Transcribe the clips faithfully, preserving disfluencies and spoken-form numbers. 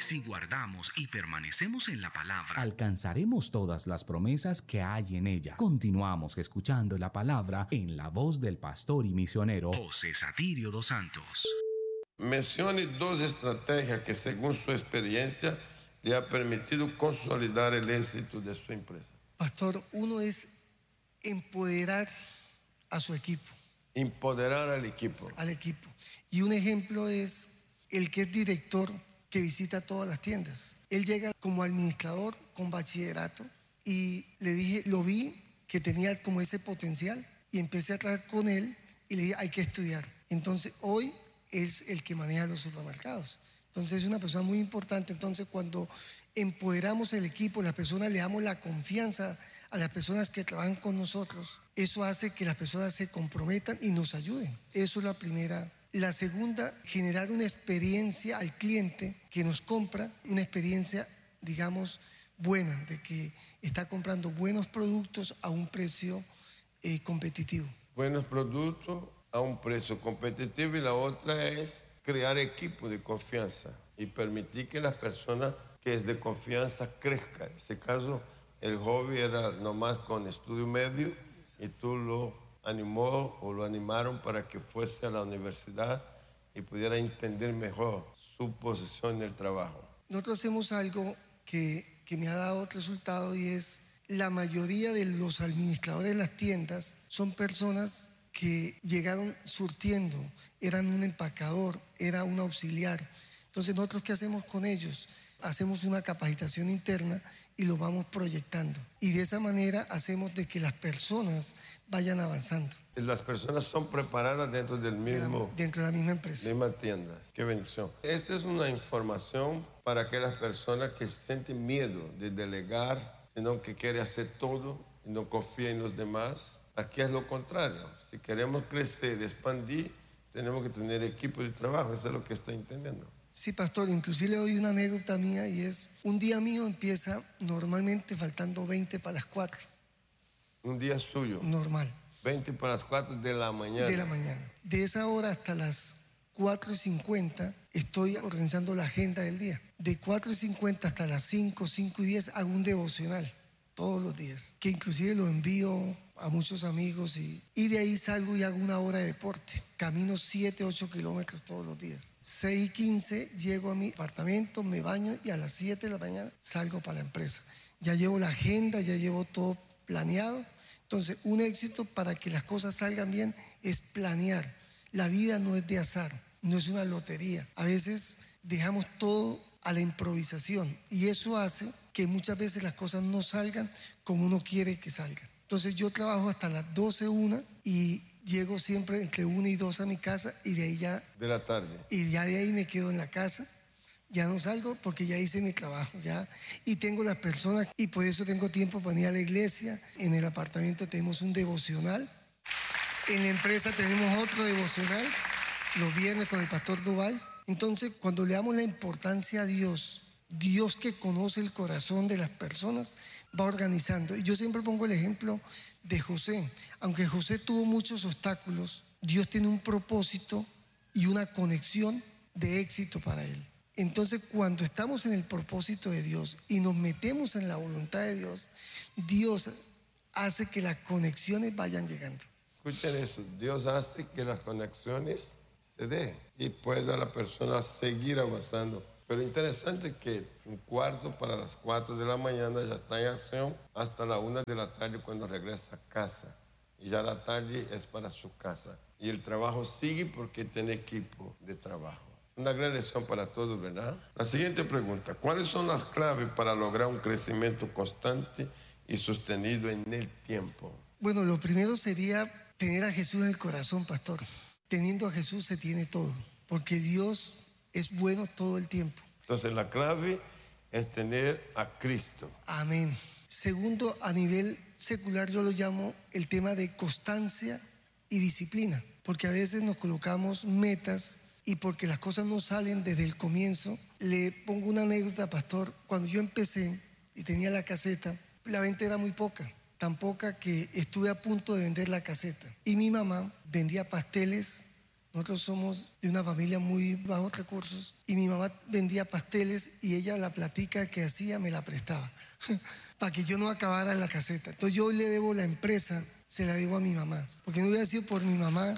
Si guardamos y permanecemos en la palabra, alcanzaremos todas las promesas que hay en ella. Continuamos escuchando la palabra en la voz del pastor y misionero José Satirio dos Santos. Mencione dos estrategias que según su experiencia le ha permitido consolidar el éxito de su empresa. Pastor, uno es empoderar a su equipo. Empoderar al equipo. Al equipo. Y un ejemplo es el que es director que visita todas las tiendas. Él llega como administrador con bachillerato y le dije, lo vi que tenía como ese potencial y empecé a trabajar con él y le dije, hay que estudiar. Entonces hoy es el que maneja los supermercados. Entonces es una persona muy importante. Entonces cuando empoderamos el equipo, las personas le damos la confianza a las personas que trabajan con nosotros, eso hace que las personas se comprometan y nos ayuden. Eso es la primera. La segunda, generar una experiencia al cliente que nos compra, una experiencia, digamos, buena, de que está comprando buenos productos a un precio eh, competitivo. Buenos productos a un precio competitivo, y la otra es crear equipo de confianza y permitir que las personas que es de confianza crezcan. En ese caso, el hobby era nomás con estudio medio y tú lo animó o lo animaron para que fuese a la universidad y pudiera entender mejor su posición en el trabajo. Nosotros hacemos algo que, que me ha dado resultado, y es la mayoría de los administradores de las tiendas son personas que llegaron surtiendo, eran un empacador, era un auxiliar. Entonces, ¿nosotros qué hacemos con ellos? Hacemos una capacitación interna y lo vamos proyectando. Y de esa manera hacemos de que las personas vayan avanzando. Las personas son preparadas dentro del mismo... De la, dentro de la misma empresa. Misma tienda. Qué bendición. Esta es una información para aquellas personas que sienten miedo de delegar, sino que quieren hacer todo y no confía en los demás. Aquí es lo contrario. Si queremos crecer, expandir, tenemos que tener equipo de trabajo. Eso es lo que estoy entendiendo. Sí, pastor, inclusive le doy una anécdota mía, y es, un día mío empieza normalmente faltando veinte para las cuatro. Un día suyo. Normal. veinte para las cuatro de la mañana. De la mañana. De esa hora hasta las cuatro y cincuenta estoy organizando la agenda del día. De cuatro y cincuenta hasta las cinco, cinco y diez hago un devocional todos los días, que inclusive lo envío a muchos amigos, y, y de ahí salgo y hago una hora de deporte. Camino siete, ocho kilómetros todos los días. seis y quince llego a mi apartamento, me baño y a las siete de la mañana salgo para la empresa. Ya llevo la agenda, ya llevo todo planeado. Entonces, un éxito para que las cosas salgan bien es planear. La vida no es de azar, no es una lotería. A veces dejamos todo a la improvisación y eso hace que muchas veces las cosas no salgan como uno quiere que salgan. Entonces yo trabajo hasta las doce, una, y llego siempre entre una y dos a mi casa, y de ahí ya... De la tarde. Y ya de ahí me quedo en la casa, ya no salgo porque ya hice mi trabajo, ya. Y tengo las personas, y por eso tengo tiempo para ir a la iglesia. En el apartamento tenemos un devocional, en la empresa tenemos otro devocional, los viernes con el pastor Dubay. Entonces, cuando le damos la importancia a Dios, Dios que conoce el corazón de las personas, va organizando. Y yo siempre pongo el ejemplo de José. Aunque José tuvo muchos obstáculos, Dios tiene un propósito y una conexión de éxito para él. Entonces, cuando estamos en el propósito de Dios y nos metemos en la voluntad de Dios, Dios hace que las conexiones vayan llegando. Escuchen eso, Dios hace que las conexiones se den y pueda la persona seguir avanzando. Pero interesante que un cuarto para las cuatro de la mañana ya está en acción hasta la una de la tarde cuando regresa a casa. Y ya la tarde es para su casa. Y el trabajo sigue porque tiene equipo de trabajo. Una gran lección para todos, ¿verdad? La siguiente pregunta, ¿cuáles son las claves para lograr un crecimiento constante y sostenido en el tiempo? Bueno, lo primero sería tener a Jesús en el corazón, pastor. Teniendo a Jesús se tiene todo, porque Dios es bueno todo el tiempo. Entonces la clave es tener a Cristo. Amén. Segundo, a nivel secular yo lo llamo el tema de constancia y disciplina, porque a veces nos colocamos metas y porque las cosas no salen desde el comienzo. Le pongo una anécdota, pastor. Cuando yo empecé y tenía la caseta, la venta era muy poca, tan poca que estuve a punto de vender la caseta. Y mi mamá vendía pasteles Nosotros somos de una familia muy bajos recursos y mi mamá vendía pasteles y ella la platica que hacía me la prestaba para que yo no acabara en la caseta. Entonces yo hoy le debo la empresa, se la debo a mi mamá, porque no hubiera sido por mi mamá.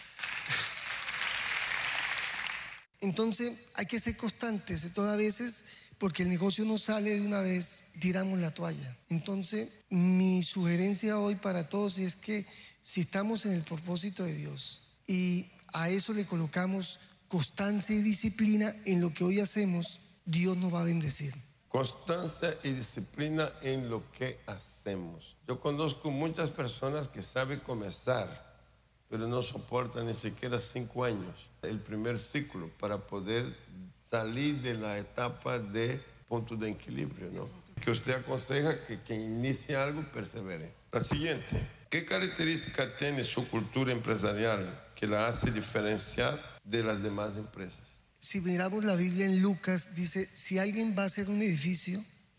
Entonces hay que ser constantes. Todas veces, porque el negocio no sale de una vez, tiramos la toalla. Entonces mi sugerencia hoy para todos es que si estamos en el propósito de Dios y a eso le colocamos constancia y disciplina en lo que hoy hacemos, Dios nos va a bendecir. Constancia y disciplina en lo que hacemos. Yo conozco muchas personas que saben comenzar, pero no soportan ni siquiera cinco años, el primer ciclo, para poder salir de la etapa de punto de equilibrio, ¿no? Que usted aconseja que quien inicie algo persevere. La siguiente, ¿qué característica tiene su cultura empresarial que la hace diferenciar de las demás empresas? Si miramos la Biblia en Lucas, dice, si alguien va a hacer un edificio,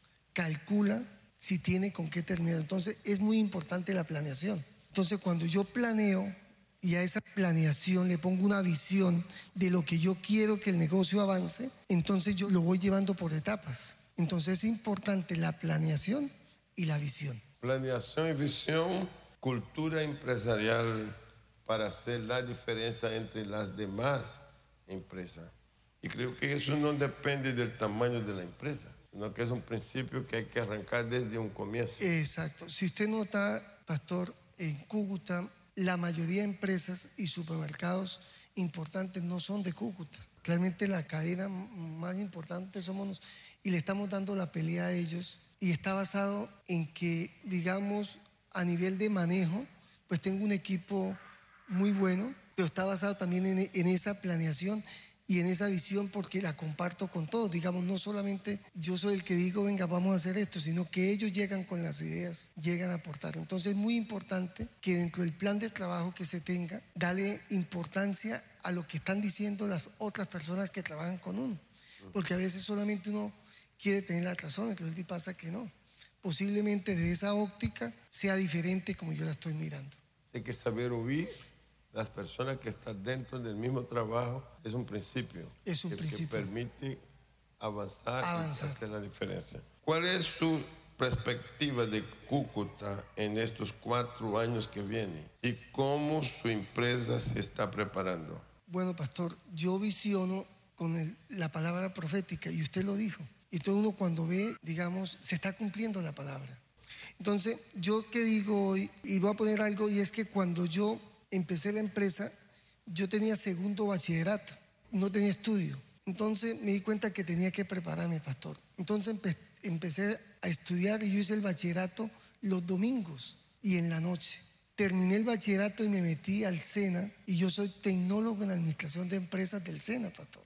calcula si tiene con qué terminar. Entonces es muy importante la planeación. Entonces cuando yo planeo y a esa planeación le pongo una visión de lo que yo quiero que el negocio avance, entonces yo lo voy llevando por etapas. Entonces es importante la planeación y la visión. Planeación y visión, cultura empresarial para hacer la diferencia entre las demás empresas. Y creo que eso no depende del tamaño de la empresa, sino que es un principio que hay que arrancar desde un comienzo. Exacto. Si usted nota, pastor, en Cúcuta, la mayoría de empresas y supermercados importantes no son de Cúcuta. Realmente la cadena más importante somos nosotros y le estamos dando la pelea a ellos. Y está basado en que, digamos, a nivel de manejo, pues tengo un equipo muy bueno, pero está basado también en, en esa planeación y en esa visión porque la comparto con todos. Digamos, no solamente yo soy el que digo, venga, vamos a hacer esto, sino que ellos llegan con las ideas, llegan a aportar. Entonces es muy importante que dentro del plan de trabajo que se tenga, darle importancia a lo que están diciendo las otras personas que trabajan con uno. Porque a veces solamente uno quiere tener la razón, entonces pasa que no. Posiblemente de esa óptica sea diferente como yo la estoy mirando. Hay que saber oír las personas que están dentro del mismo trabajo. Es un principio. Es un que, principio. que permite avanzar, avanzar y hacer la diferencia. ¿Cuál es su perspectiva de Cúcuta en estos cuatro años que vienen? ¿Y cómo su empresa se está preparando? Bueno, pastor, yo visiono con el, la palabra profética, y usted lo dijo. Y todo uno cuando ve, digamos, se está cumpliendo la palabra. Entonces, yo que digo hoy, y voy a poner algo, y es que cuando yo empecé la empresa, yo tenía segundo bachillerato, no tenía estudio. Entonces me di cuenta que tenía que prepararme, pastor. Entonces empe empecé a estudiar y yo hice el bachillerato los domingos y en la noche. Terminé el bachillerato y me metí al SENA y yo soy tecnólogo en administración de empresas del SENA, pastor.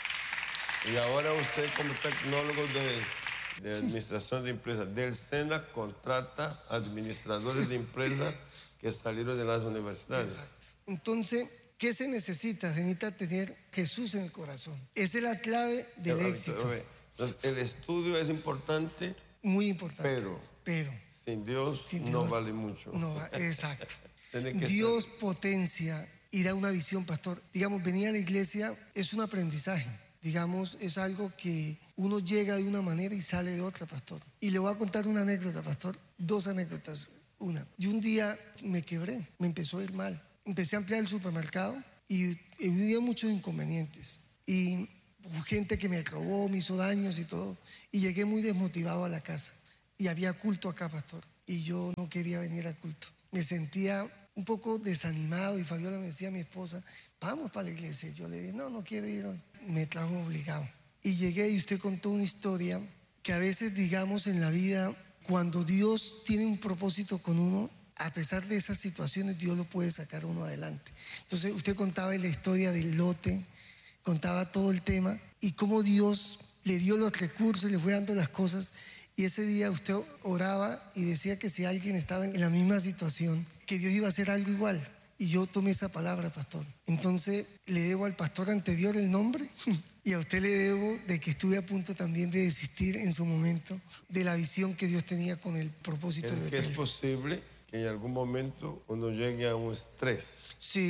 Y ahora usted como tecnólogo de, de administración de empresas del SENA contrata administradores de empresas que salieron de las universidades. Exacto. Entonces, ¿qué se necesita? Se necesita tener Jesús en el corazón. Esa es la clave del Pero, éxito. Entonces, el estudio es importante, muy importante. Pero, pero sin Dios, sin Dios no vale mucho. No, exacto. Dios Dios ser... potencia y da una visión, pastor. Digamos, venir a la iglesia es un aprendizaje. Digamos, es algo que uno llega de una manera y sale de otra, pastor. Y le voy a contar una anécdota, pastor. Dos anécdotas. Una, yo un día me quebré, me empezó a ir mal. Empecé a ampliar el supermercado y, y vivía muchos inconvenientes. Y gente que me robó, me hizo daños y todo. Y llegué muy desmotivado a la casa. Y había culto acá, pastor. Y yo no quería venir al culto. Me sentía un poco desanimado y Fabiola me decía a mi esposa, vamos para la iglesia. Yo le dije, no, no quiero ir hoy. Me trajo obligado. Y llegué y usted contó una historia que a veces, digamos, en la vida... Cuando Dios tiene un propósito con uno, a pesar de esas situaciones, Dios lo puede sacar uno adelante. Entonces, usted contaba la historia del lote, contaba todo el tema y cómo Dios le dio los recursos, le fue dando las cosas. Y ese día usted oraba y decía que si alguien estaba en la misma situación, que Dios iba a hacer algo igual. Y yo tomé esa palabra, pastor. Entonces, le debo al pastor anterior el nombre. Y a usted le debo de que estuve a punto también de desistir en su momento de la visión que Dios tenía con el propósito es de que Betel. Es posible que en algún momento uno llegue a un estrés. Sí.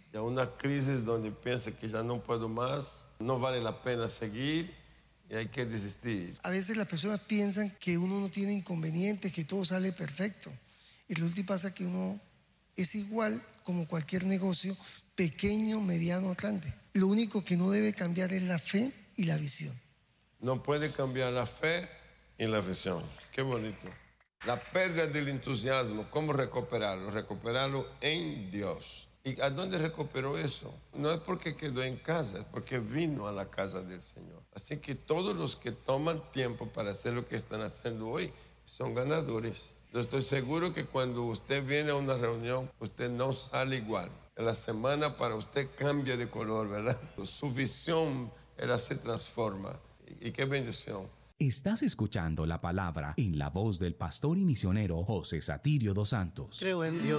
y a una crisis donde piensa que ya no puedo más, no vale la pena seguir y hay que desistir. A veces las personas piensan que uno no tiene inconvenientes, que todo sale perfecto. Y resulta y pasa que uno es igual como cualquier negocio, pequeño, mediano o grande. Lo único que no debe cambiar es la fe y la visión. No puede cambiar la fe y la visión. Qué bonito. La pérdida del entusiasmo, ¿cómo recuperarlo? Recuperarlo en Dios. ¿Y a dónde recuperó eso? No es porque quedó en casa, es porque vino a la casa del Señor. Así que todos los que toman tiempo para hacer lo que están haciendo hoy son ganadores. Yo estoy seguro que cuando usted viene a una reunión, usted no sale igual. La semana para usted cambia de color, ¿verdad? Su visión, ella se transforma. Y qué bendición. Estás escuchando la palabra en la voz del pastor y misionero José Satirio dos Santos. Creo en Dios.